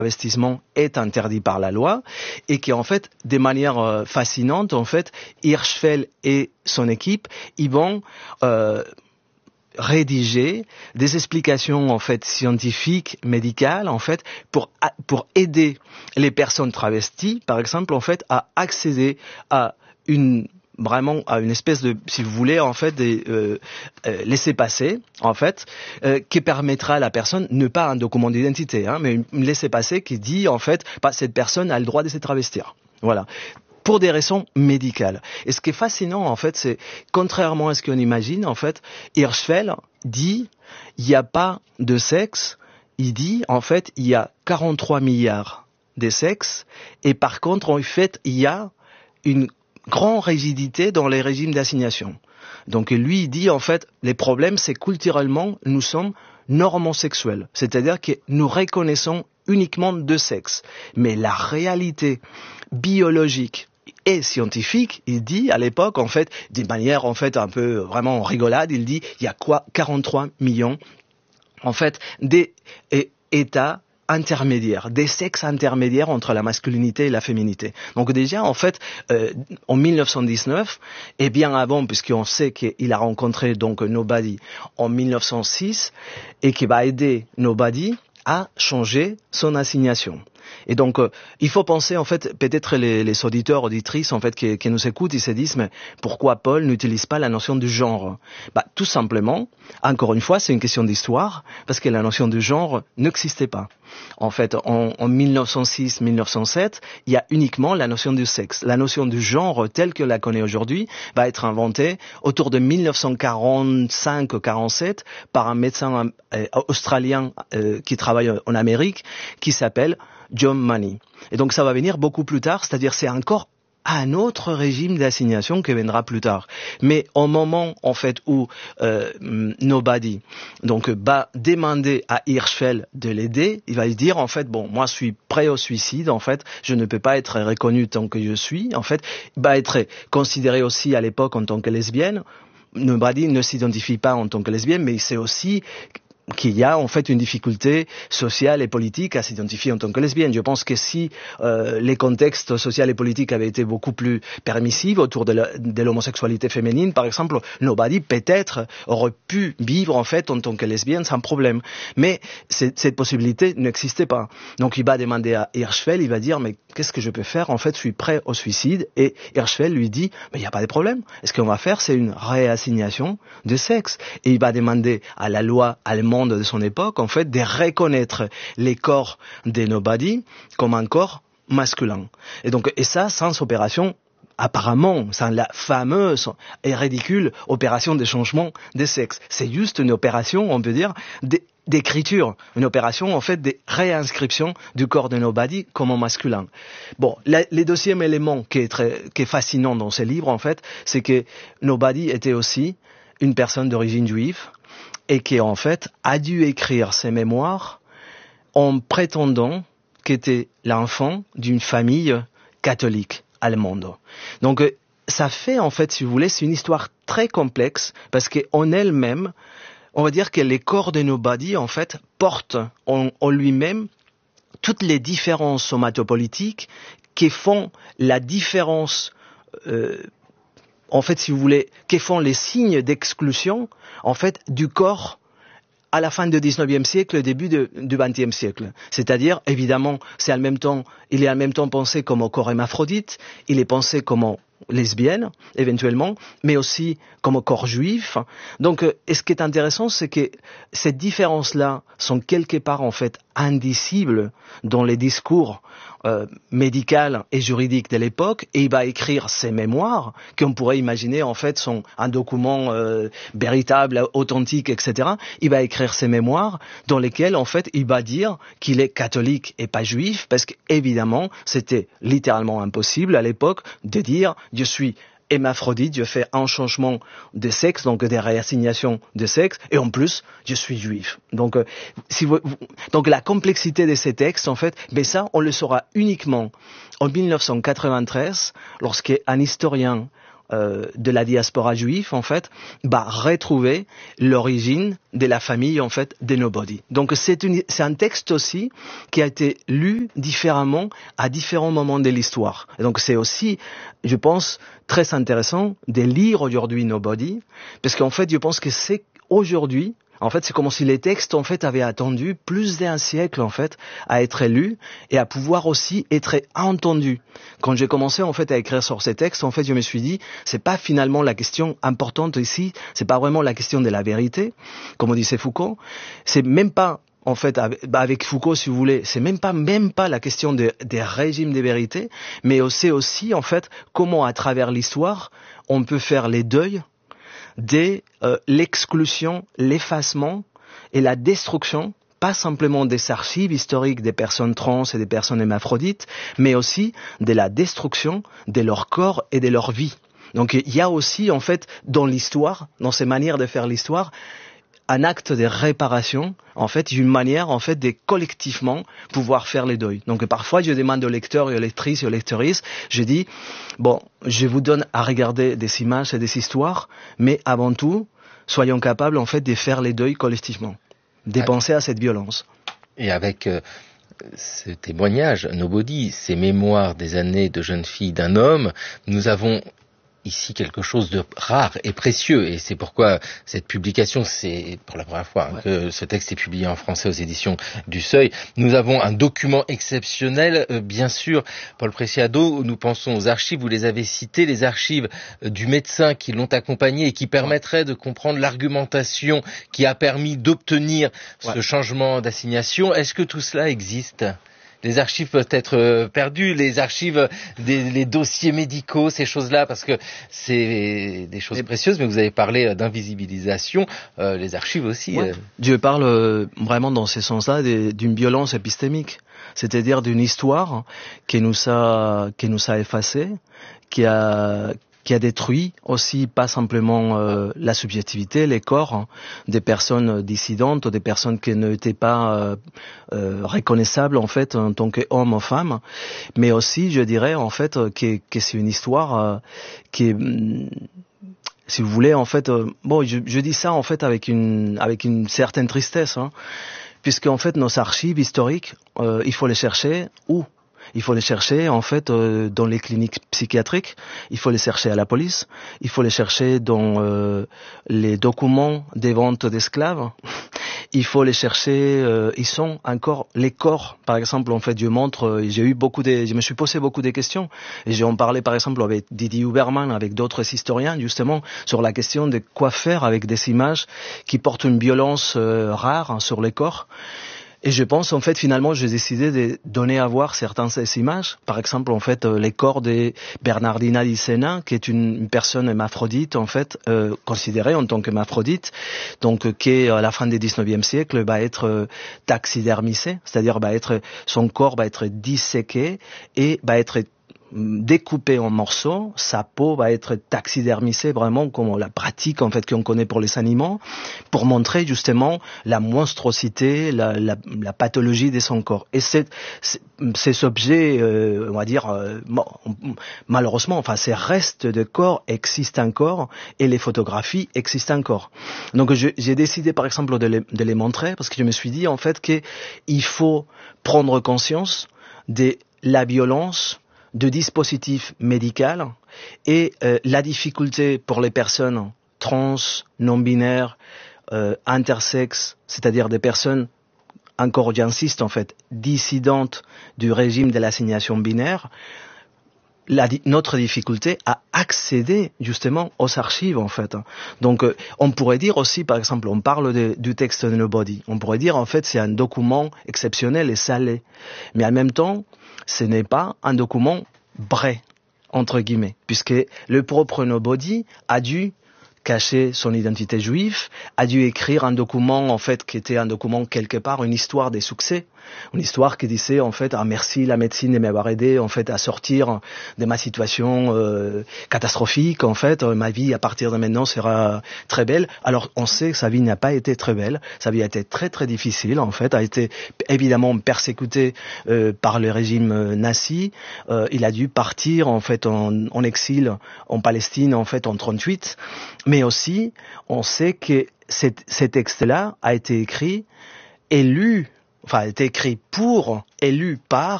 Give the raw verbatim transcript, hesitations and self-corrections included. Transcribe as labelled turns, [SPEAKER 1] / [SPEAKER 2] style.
[SPEAKER 1] travestissement est interdit par la loi et qui en fait, de manière euh, fascinante, en fait, Hirschfeld et son équipe, ils vont euh, rédiger des explications en fait scientifiques, médicales en fait, pour pour aider les personnes travesties, par exemple, en fait, à accéder à une vraiment à une espèce de, si vous voulez, en fait, des euh, euh, laissez-passer, en fait, euh, qui permettra à la personne, ne pas un document d'identité, hein, mais une laissez-passer qui dit, en fait, pas cette personne a le droit de se travestir. Voilà. Pour des raisons médicales. Et ce qui est fascinant, en fait, c'est, contrairement à ce qu'on imagine, en fait, Hirschfeld dit, il n'y a pas de sexe, il dit, en fait, il y a quarante-trois milliards de sexes, et par contre, en fait, il y a une grande rigidité dans les régimes d'assignation. Donc lui, il dit en fait, les problèmes, c'est culturellement, nous sommes normosexuels, c'est-à-dire que nous reconnaissons uniquement deux sexes. Mais la réalité biologique et scientifique, il dit à l'époque, en fait, d'une manière en fait un peu vraiment rigolade, il dit, il y a quoi, quarante-trois millions, en fait, d'états intermédiaires, des sexes intermédiaires entre la masculinité et la féminité. Donc déjà, en fait, euh, en mille neuf cent dix-neuf, et bien avant, puisqu'on sait qu'il a rencontré donc Nobody en mille neuf cent six, et qui va aider Nobody à changer son assignation. Et donc, euh, il faut penser, en fait, peut-être les, les auditeurs, auditrices, en fait, qui, qui nous écoutent, ils se disent, mais pourquoi Paul n'utilise pas la notion du genre? Bah, tout simplement, encore une fois, c'est une question d'histoire, parce que la notion du genre n'existait pas. En fait, en, en mille neuf cent six mille neuf cent sept, il y a uniquement la notion du sexe. La notion du genre, telle que la connaît aujourd'hui, va être inventée autour de mille neuf cent quarante-cinq quarante-sept par un médecin euh, australien euh, qui travaille en Amérique, qui s'appelle John Money. Et donc ça va venir beaucoup plus tard, c'est-à-dire c'est encore un autre régime d'assignation qui viendra plus tard. Mais au moment en fait où euh, Nobody donc va demander à Hirschfeld de l'aider, il va lui dire en fait bon moi je suis prêt au suicide en fait, je ne peux pas être reconnu tant que je suis en fait, il va être considéré aussi à l'époque en tant que lesbienne. Nobody ne s'identifie pas en tant que lesbienne, mais c'est aussi qu'il y a en fait une difficulté sociale et politique à s'identifier en tant que lesbienne. Je pense que si euh, les contextes sociaux et politiques avaient été beaucoup plus permissifs autour de, la, de l'homosexualité féminine, par exemple, Nobody peut-être aurait pu vivre en fait en tant que lesbienne sans problème. Mais cette, cette possibilité n'existait pas. Donc il va demander à Hirschfeld, il va dire mais qu'est-ce que je peux faire? En fait, je suis prêt au suicide. Et Hirschfeld lui dit mais il n'y a pas de problème. Et ce qu'on va faire, c'est une réassignation de sexe. Et il va demander à la loi allemande de son époque, en fait, de reconnaître les corps des Nobody comme un corps masculin. Et donc, et ça, sans opération, apparemment, sans la fameuse et ridicule opération de changement de sexe. C'est juste une opération, on peut dire, d'écriture, une opération, en fait, de réinscription du corps de Nobody comme masculin. Bon, la, le deuxième élément qui est très, qui est fascinant dans ce livre, en fait, c'est que Nobody était aussi une personne d'origine juive, et qui en fait a dû écrire ses mémoires en prétendant qu'il était l'enfant d'une famille catholique allemande. Donc ça fait en fait, si vous voulez, c'est une histoire très complexe parce qu'en elle-même, on va dire que les corps de Nobody en fait portent en, en lui-même toutes les différences somatopolitiques qui font la différence euh, en fait, si vous voulez, qui font les signes d'exclusion, en fait, du corps à la fin du dix-neuvième siècle, début de, du vingtième siècle. C'est-à-dire, évidemment, c'est en même temps, il est en même temps pensé comme corps hémaphrodite, il est pensé comme lesbienne, éventuellement, mais aussi comme corps juif. Donc, et ce qui est intéressant, c'est que ces différences-là sont quelque part, en fait, indicibles dans les discours euh, médical et juridique de l'époque, et il va écrire ses mémoires, qu'on pourrait imaginer, en fait, sont un document euh, véritable, authentique, et cetera. Il va écrire ses mémoires dans lesquels, en fait, il va dire qu'il est catholique et pas juif, parce qu'évidemment, c'était littéralement impossible à l'époque de dire « je suis hémaphrodite, je fais un changement de sexe, donc des réassignations de sexe, et en plus, je suis juif. » Donc, euh, si vous, donc la complexité de ces textes, en fait, mais ça, on le saura uniquement en mille neuf cent quatre-vingt-treize, lorsqu'un historien euh, de la diaspora juive, en fait, bah, retrouver l'origine de la famille, en fait, des Nobody. Donc, c'est, une, c'est un texte aussi qui a été lu différemment à différents moments de l'histoire. Et donc, c'est aussi, je pense, très intéressant de lire aujourd'hui Nobody, parce qu'en fait, je pense que c'est aujourd'hui, en fait, c'est comme si les textes, en fait, avaient attendu plus d'un siècle, en fait, à être lus et à pouvoir aussi être entendus. Quand j'ai commencé, en fait, à écrire sur ces textes, en fait, je me suis dit, c'est pas finalement la question importante ici, c'est pas vraiment la question de la vérité, comme disait Foucault, c'est même pas, en fait, avec Foucault, si vous voulez, c'est même pas, même pas la question de, des régimes de vérité, mais c'est aussi, en fait, comment, à travers l'histoire, on peut faire les deuils de euh, l'exclusion, l'effacement et la destruction, pas simplement des archives historiques des personnes trans et des personnes hermaphrodites, mais aussi de la destruction de leur corps et de leur vie. Donc il y a aussi, en fait, dans l'histoire, dans ces manières de faire l'histoire, un acte de réparation, en fait, une manière, en fait, de collectivement pouvoir faire les deuils. Donc, parfois, je demande aux lecteurs et aux lectrices et aux lectrices, je dis, bon, je vous donne à regarder des images et des histoires, mais avant tout, soyons capables, en fait, de faire les deuils collectivement, de penser à cette violence.
[SPEAKER 2] Et avec euh, ce témoignage, Nobody, ces mémoires des années de jeune fille d'un homme, nous avons ici quelque chose de rare et précieux, et c'est pourquoi cette publication, c'est pour la première fois hein, ouais. que ce texte est publié en français aux éditions du Seuil. Nous avons un document exceptionnel, euh, bien sûr, Paul Preciado, nous pensons aux archives, vous les avez citées, les archives euh, du médecin qui l'ont accompagné et qui permettraient de comprendre l'argumentation qui a permis d'obtenir ouais. ce changement d'assignation. Est-ce que tout cela existe ? Les archives peuvent être perdues, les archives, des, les dossiers médicaux, ces choses-là, parce que c'est des choses précieuses, mais vous avez parlé d'invisibilisation, euh, les archives aussi.
[SPEAKER 1] Ouais. Euh... Je parle euh, vraiment dans ce sens-là d'une violence épistémique, c'est-à-dire d'une histoire qui nous a, qui nous a effacés, qui a qui a détruit aussi pas simplement euh, la subjectivité, les corps hein, des personnes dissidentes, des personnes qui n'étaient pas euh, euh, reconnaissables en fait en tant qu'hommes ou femmes, mais aussi je dirais en fait que, que c'est une histoire euh, qui est si vous voulez en fait euh, bon je, je dis ça en fait avec une avec une certaine tristesse hein, puisque en fait nos archives historiques euh, il faut les chercher où? Il faut les chercher en fait euh, dans les cliniques psychiatriques, il faut les chercher à la police, il faut les chercher dans euh, les documents des ventes d'esclaves, il faut les chercher, euh, ils sont encore les corps. Par exemple, en fait, je montre, euh, j'ai eu beaucoup de, je me suis posé beaucoup de questions et j'ai en parlé par exemple avec Didier Huberman, avec d'autres historiens justement sur la question de quoi faire avec des images qui portent une violence euh, rare hein, sur les corps. Et je pense, en fait, finalement, j'ai décidé de donner à voir certaines de ces images. Par exemple, en fait, euh, les corps de Bernardina Di Sena, qui est une, une personne hermaphrodite, en fait, euh, considérée en tant qu'hermaphrodite, donc, euh, qui, à la fin du dix-neuvième siècle, va être euh, taxidermisé, c'est-à-dire, va être, son corps va être disséqué et va être découpé en morceaux, sa peau va être taxidermisée vraiment comme la pratique en fait qu'on connaît pour les animaux, pour montrer justement la monstruosité, la, la, la pathologie de son corps. Et c'est, c'est, ces objets, euh, on va dire, euh, malheureusement, enfin ces restes de corps existent encore et les photographies existent encore. Donc je, j'ai décidé par exemple de les, de les montrer parce que je me suis dit en fait qu'il faut prendre conscience de la violence de dispositifs médicaux et euh, la difficulté pour les personnes trans, non-binaires, euh, intersexes, c'est-à-dire des personnes, encore j'insiste en fait, dissidentes du régime de l'assignation binaire, la, notre difficulté à accéder justement aux archives en fait. Donc euh, on pourrait dire aussi, par exemple, on parle de, du texte de Nobody, on pourrait dire en fait c'est un document exceptionnel et salé, mais en même temps ce n'est pas un document vrai, entre guillemets, puisque le propre Nobody a dû caché son identité juive, a dû écrire un document, en fait, qui était un document quelque part, une histoire des succès. Une histoire qui disait, en fait, ah, merci la médecine de m'avoir aidé, en fait, à sortir de ma situation euh, catastrophique. En fait, ma vie, à partir de maintenant, sera très belle. Alors, on sait que sa vie n'a pas été très belle. Sa vie a été très, très difficile, en fait. A été, évidemment, persécuté euh, par le régime nazi. Euh, il a dû partir, en fait, en, en exil en Palestine, en fait, en trente-huit. Mais aussi, on sait que cet, ce texte-là a été écrit et lu, enfin, a été écrit pour et lu par